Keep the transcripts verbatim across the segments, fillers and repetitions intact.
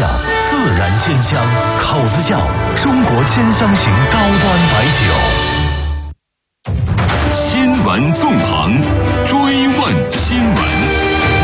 窖，自然鲜香。口子窖，中国兼香型高端白酒。 新闻纵横，追问新闻。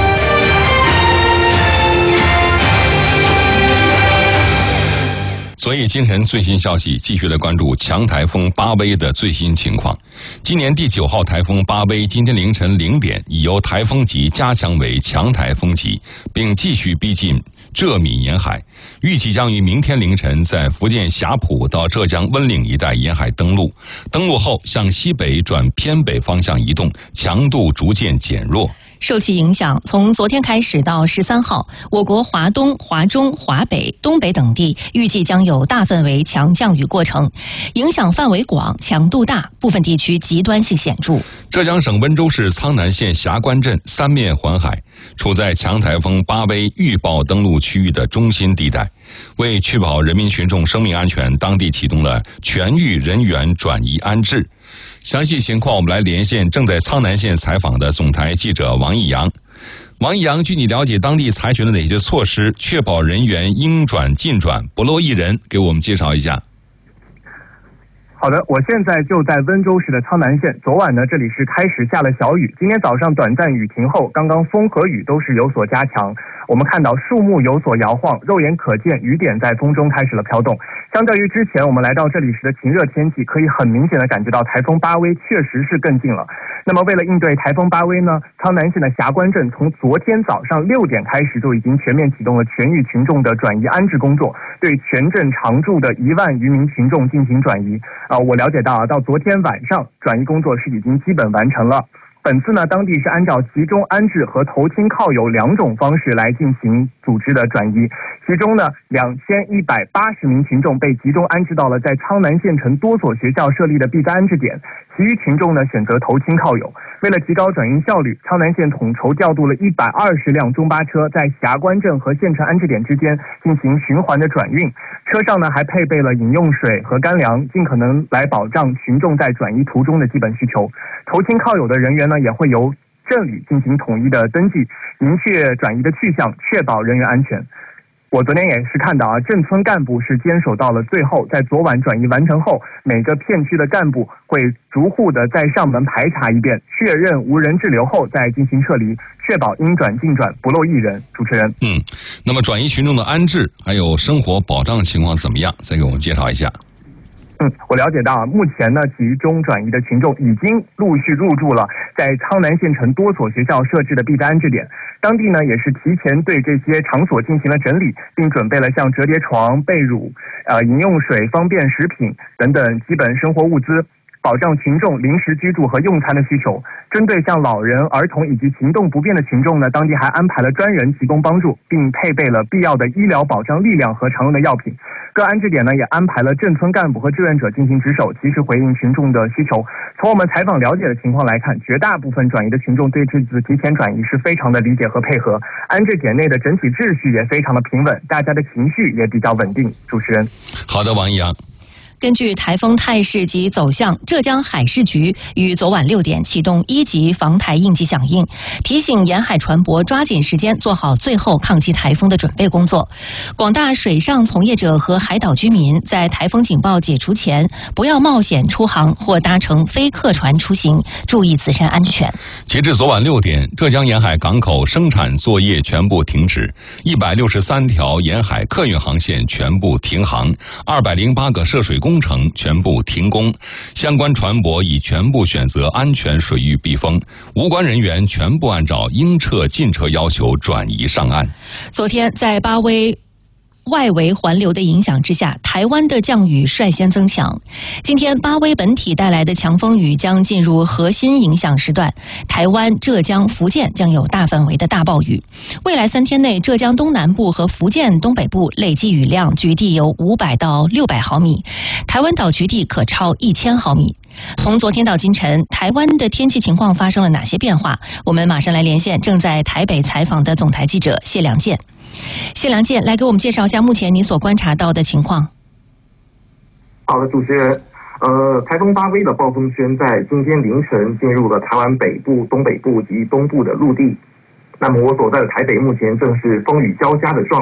昨夜今晨最新消息，继续来关注强台风巴威的最新情况。今年第九号台风巴威今天凌晨零点已由台风级加强为强台风级，并继续逼近浙闽沿海，预计将于明天凌晨在福建霞浦到浙江温岭一带沿海登陆，登陆后向西北转偏北方向移动，强度逐渐减弱。 受其影响，从昨天开始到十三号，我国华东、华中、华北、东北等地预计将有大范围强降雨过程，影响范围广，强度大，部分地区极端性显著。 浙江省温州市苍南县霞关镇三面环海，处在强台风巴威预报登陆区域的中心地带。为确保人民群众生命安全，当地启动了全域人员转移安置。详细情况我们来连线正在苍南县采访的总台记者王毅阳。王毅阳，据你了解，当地采取了哪些措施，确保人员应转尽转，不落一人？给我们介绍一下。 好的，我现在就在温州市的苍南县。昨晚呢，这里是开始下了小雨，今天早上短暂雨停后，刚刚风和雨都是有所加强。我们看到树木有所摇晃，肉眼可见雨点在风中开始了飘动。相较于之前我们来到这里时的晴热天气，可以很明显的感觉到台风巴威确实是更近了。那么为了应对台风巴威呢，苍南县的霞关镇从昨天早上六点开始就已经全面启动了全域群众的转移安置工作，对全镇常住的一万余名群众进行转移。啊、呃，我了解到啊，到昨天晚上转移工作是已经基本完成了。本次呢，当地是按照集中安置和投亲靠友两种方式来进行组织的转移。其中呢，两千一百八十名群众被集中安置到了在苍南县城多所学校设立的避灾安置点，其余群众呢选择投亲靠友。为了提高转运效率，苍南县统筹调度了一百二十辆中巴车，在霞关镇和县城安置点之间进行循环的转运。车上呢还配备了饮用水和干粮，尽可能来保障群众在转移途中的基本需求。投亲靠友的人员呢也会由镇里进行统一的登记，明确转移的去向，确保人员安全。我昨天也是看到啊，镇村干部是坚守到了最后，在昨晚转移完成后，每个片区的干部会逐户的再上门排查一遍，确认无人滞留后再进行撤离，确保应转尽转，不漏一人。主持人， 嗯，那么转移群众的安置还有生活保障情况怎么样？再给我们介绍一下。 嗯，我了解到啊，目前呢，集中转移的群众已经陆续入住了在苍南县城多所学校设置的避灾安置点。当地呢也是提前对这些场所进行了整理，并准备了像折叠床、被褥、呃饮用水、方便食品等等基本生活物资，保障群众临时居住和用餐的需求。针对像老人、儿童以及行动不便的群众呢，当地还安排了专人提供帮助，并配备了必要的医疗保障力量和常用的药品。各安置点呢也安排了镇村干部和志愿者进行值守，及时回应群众的需求。从我们采访了解的情况来看，绝大部分转移的群众对这次提前转移是非常的理解和配合，安置点内的整体秩序也非常的平稳，大家的情绪也比较稳定。主持人， 好的，王毅阳。 根据台风态势及走向，浙江海事局于昨晚六点启动一级防台应急响应，提醒沿海船舶抓紧时间做好最后抗击台风的准备工作。广大水上从业者和海岛居民在台风警报解除前，不要冒险出航或搭乘非客船出行，注意自身安全。 截至昨晚六点，浙江沿海港口生产作业全部停止，一百六十三条沿海客运航线全部停航，二百零八个涉水工程全部停工，相关船舶已全部选择安全水域避风，无关人员全部按照应撤尽撤要求转移上岸。 昨天在巴威外围环流的影响之下，台湾的降雨率先增强。今天巴威本体带来的强风雨将进入核心影响时段，台湾、浙江、福建将有大范围的大暴雨。未来三天内，浙江东南部和福建东北部累计雨量局地有五百到六百毫米，台湾岛局地可超一千毫米。从昨天到今晨，台湾的天气情况发生了哪些变化？我们马上来连线正在台北采访的总台记者谢良健。谢良健，来给我们介绍一下目前你所观察到的情况。 好的，主持人，呃，台风巴威的暴风圈在今天凌晨进入了台湾北部、东北部及东部的陆地。那么我所在的台北目前正是风雨交加的状